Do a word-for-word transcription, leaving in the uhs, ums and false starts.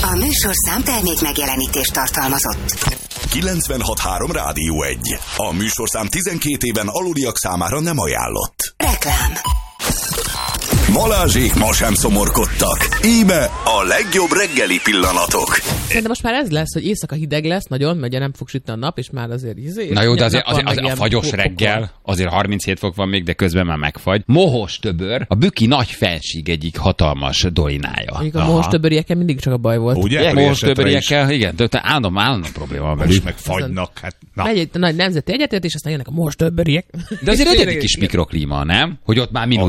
A műsorszám termék megjelenítést tartalmazott. kilencvenhat három Rádió egy. A műsorszám tizenkét éven aluliak számára nem ajánlott. Reklám. Balázsék ma sem szomorkodtak. Íme a legjobb reggeli pillanatok. De most már ez lesz, hogy éjszaka hideg lesz nagyon, mert ugye nem fog sütni a nap, és már azért izé. Na jó, de azért, azért, azért a fagyos reggel, azért harminchét fok van még, de közben már megfagy. Mohos töbör, a Büki nagy felség egyik hatalmas dolinája. Még a mohos töböriekkel mindig csak a baj volt. Ugye? Mohos töböriekkel, igen, de állandom, állandom probléma van velük. Most meg fagynak, hát na. Megy egy nagy nemzeti egyetet, és aztán jönnek a mohos töböriek. De azért ötödik kis mikroklíma, nem? Hogy ott már mínusz